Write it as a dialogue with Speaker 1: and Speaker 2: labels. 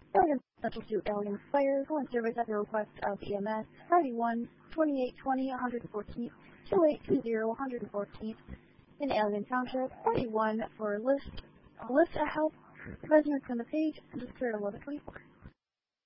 Speaker 1: Alien Central to Alien Fire, calling service at the request of EMS, Party 1, 2820, 114th, 2820, 114th, in Alien Township, Party 1 for list help, residents on the page, and just 1124.